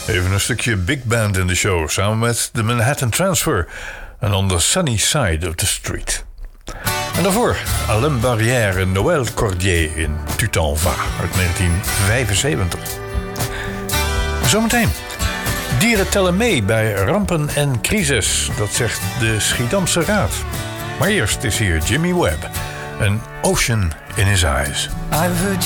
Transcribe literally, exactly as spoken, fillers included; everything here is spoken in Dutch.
Even een stukje big band in de show, samen met de Manhattan Transfer en On the Sunny Side of the Street. En daarvoor Alain Barrière en Noël Cordier in Tu t'en vas uit negentien vijfenzeventig. Zometeen. Dieren tellen mee bij rampen en crisis, dat zegt de Schiedamse Raad. Maar eerst is hier Jimmy Webb en Ocean in His Eyes. I've heard